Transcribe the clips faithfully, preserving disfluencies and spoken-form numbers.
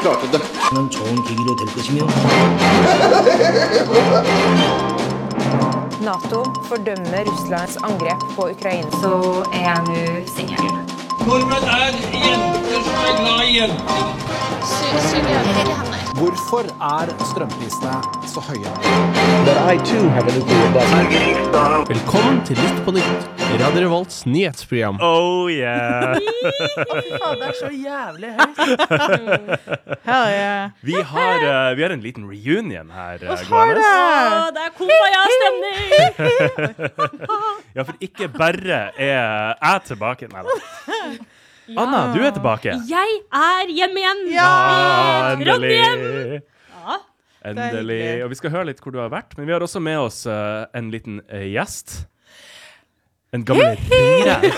klarte det. 는 좋은 계기로 될 것이며 NATO fordømmer Russlands angrep på Ukraina. Så er jeg nå singel. Nordmenn er jenter som er glad i jenter. Hvorfor er strømprisene så høye? Velkommen til Litt på nytt, Radio Revolts nyhetsprogram. Oh yeah! Det er så jævlig høyt. Hell yeah. Vi har, uh, vi har en liten reunion her. Uh, har det? Åh, det er kumbaya-stemning! Ja, for ikke bare er jeg tilbake. Nei, ja. Anna, du er tilbake. Jeg er hjemme igjen. Ja, endelig. Ja. Endelig. Og vi skal høre litt hvor du har vært, men vi har også med oss uh, en liten uh, gjest. En gammel ringere.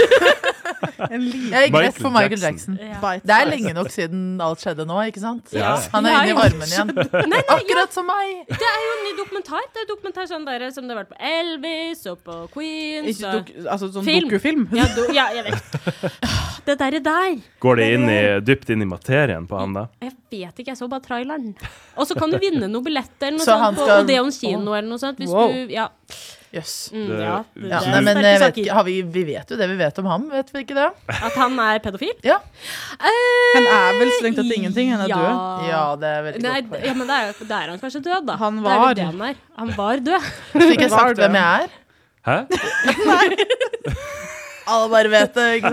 Jeg gikk rett for Michael Jackson. Ja. Det er lenge nok siden alt skjedde nå, ikke sant? Ja. Han er inne i varmen igjen. Nei, nei, Akkurat ja. som meg. Det er jo en ny dokumentar. Det er dokumentar sånn der, som det har vært på Elvis og på Queens. Ikke dok altså sånn film. Dokufilm. Ja, do ja, jeg vet. Det der er der. Går det inn i, dypt inn i materien på han da? Jeg vet ikke, jeg så bare traileren. Og så kan du vinne noen billetter eller noe så sånt skal... på Odeon kino eller noe sånt. Hvis wow. du, ja. Yes. Mm, ja, ja, nei, men jeg vet ikke, har vi, vi vet jo det vi vet om ham, vet vi ikke det? At han er pedofil? Ja. Uh, han er vel strengt tatt ingenting, han er ja. død. Ja, det er veldig nei, godt. Ja, men det er, det er han kanskje død da. Han var. Det er det han er. Han var død. Fikk jeg sagt hvem jeg er? Hæ? Nei. Alle bare vet det, ikke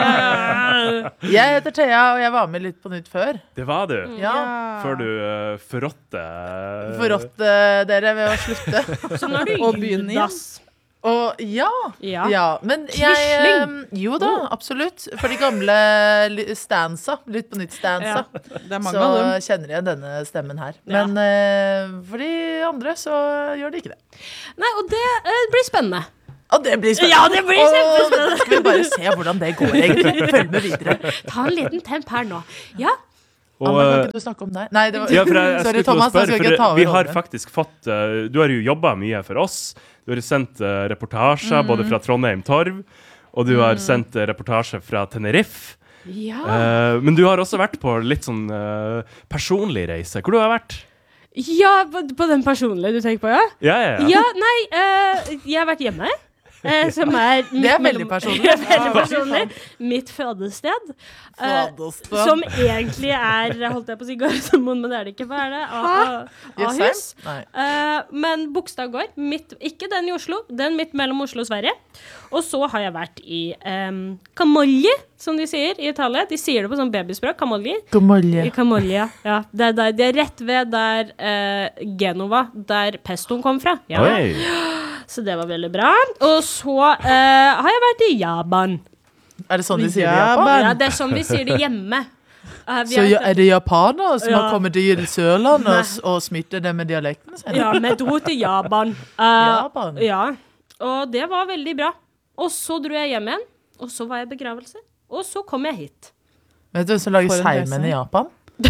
sant? Jeg heter Thea, og jeg var med litt på nytt før. Det var du? Ja. Før du uh, forrådte... Forrådte dere ved å slutte. Så når du og begynne igjen. Og ja, ja, ja. Men jeg, um, jo da, absolutt. For de gamle stansa, litt på nytt stansa, ja. Det er mange så av dem. Kjenner jeg denne stemmen her. Ja. Men uh, for de andre så gjør de ikke det. Nei, og det uh, blir spennende. Og det blir spennende. Ja, det blir kjempespennende. Og skal vi bare se hvordan det går egentlig. Følg med videre. Ta en liten temp her nå. Ja. Og, Anna, kan ikke du snakke om deg? Nei, det var... Ja, for jeg, jeg Sorry, Thomas, spørre, jeg skal ikke ta over. Vi har faktisk fått, uh, du har jo jobbet mye for oss. Du har sendt uh, reportasjer, mm. både fra Trondheim Torv, og du har mm. sendt uh, reportasjer fra Tenerife. Ja. Uh, men du har også vært på litt sånn uh, personlig reise. Hvor du har vært? Ja, på, på den personlige du tenker på, ja? Ja, ja, ja. Ja, nei, uh, jeg har vært hjemme. Eh, som er det er veldig personlig. Ja, veldig personlig. Mitt fødested. Eh, som egentlig er, holdt jeg på å si Gardermoen, men det er det ikke. Hva er det? Ahus. Eh, men Bogstadgård, midt, ikke den i Oslo, den midt mellom Oslo og Sverige. Og så har jeg vært i um, Camogli, som de sier i Italia. De sier det på sånn babyspråk, Camogli. Camogli. Camogli, ja. ja. Det, er der, det er rett ved der uh, Genova, der pestoen kom fra. Ja. Så det var veldig bra. Og så uh, har jeg vært i Japan. Er det sånn de sier det i Japan? Ja, det er sånn vi sier det hjemme. Uh, så har, er det japanere som ja. har kommet til Sørland og, og smittet det med dialekten sin? Ja, vi dro til Japan. Uh, Japan? Ja, og det var veldig bra. Og så dro jeg hjem igjen, og så var jeg i begravelse, og så kom jeg hit. Vet du hvem som lager seimen i Japan?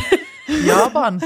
Japan!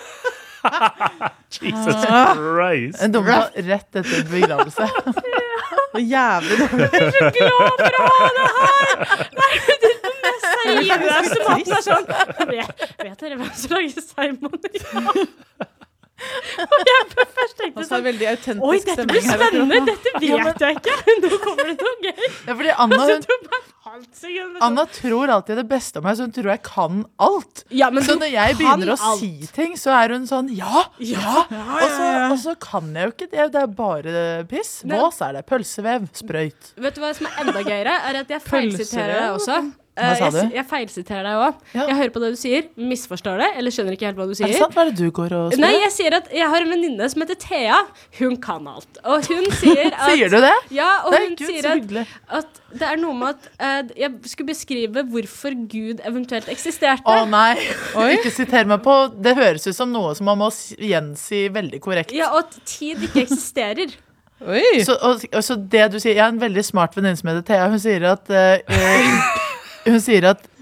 Jesus Christ. En dumpa rett etter begravelse. Ja. Jævlig dårlig. Jeg er så glad for å ha det her! Nei, det er den mest seriøse maten er sånn. Vet, vet dere hvem som lager seimen? Ja. Og jeg først tenkte sånn, veldig autentisk oi, dette blir spennende, dette vet ja, men... jeg ikke. Nå kommer det noe gøy. Ja, fordi Anna, hun, Anna tror alltid det beste om meg, så hun tror jeg kan alt. Ja, men så når jeg begynner å alt. si ting, så er hun sånn, ja, ja, ja, ja, og, så, og så kan jeg jo ikke det, det er bare piss. Bås er det, pølsevev, sprøyt. Vet du hva som er enda gøyere, er at jeg feilsiterer deg også. Hva sa du? Jeg, jeg feilsiterer deg også. Ja. Jeg hører på det du sier, misforstår det, eller skjønner ikke helt hva du sier. Er det sant? Hva er det du går og spør? Nei, jeg sier at jeg har en venninne som heter Thea. Hun kan alt. Og hun sier at... Sier du det? Ja, og det hun Gud, sier at, at det er noe med at uh, jeg skulle beskrive hvorfor Gud eventuelt eksisterte. Å nei, ikke siter meg på. Det høres ut som noe som man må gjensi veldig korrekt. Ja, og at tid ikke eksisterer. Oi. Så, og, og så det du sier, jeg har en veldig smart venninne som heter Thea. Hun sier at... Uh, uh, hun sier at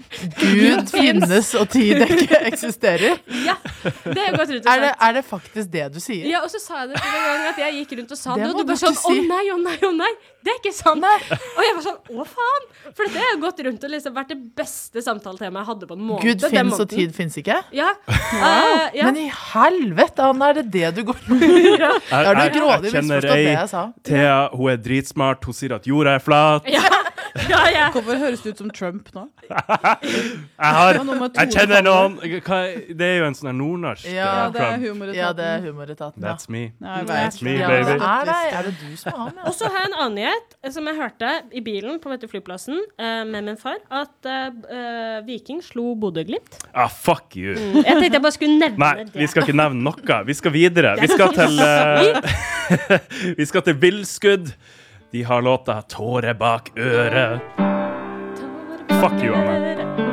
Gud finnes og tid ikke eksisterer. Ja, det har jeg gått rundt og sagt. Er det, er det faktisk det du sier? Ja, og så sa jeg det til en gang at jeg gikk rundt og sa Det det, må og du du bare sånn, ikke å si. nei, å nei, å nei, det er ikke sant. Og jeg var sånn, å faen, for dette har jeg gått rundt og liksom vært det beste samtaletemaet jeg hadde på en måned. Gud den finnes og måneden. tid finnes ikke? Ja. Uh, ja. Men i helvete, Anna, er det det du går med? Da har du grådig misforstått det jeg sa. Thea, hun er dritsmart, hun sier at jorda er flat. Ja. Ja, ja. Hvorfor høres det ut som Trump nå? Jeg, har, jeg kjenner noen hva, det er jo en sånn her nordnorsk Ja, uh, det er Trump. humoretaten. Ja, det er humoretaten, ja. That's me. Ja, jeg vet. That's me, Ja, baby. det er deg. Er det du som er han, ja? Og så har jeg en annen nyhet eh, som jeg hørte i bilen på dette flyplassen eh, med min far, at eh, Viking slo Bodø-Glimt. Ah, fuck you. Mm, jeg tenkte jeg bare skulle nevne Nei, det. vi skal ikke nevne noe. Vi skal videre. Vi skal til uh, Vi skal til Villskudd. De har låta 'Tåre bak øret'. Fuck you, Anna.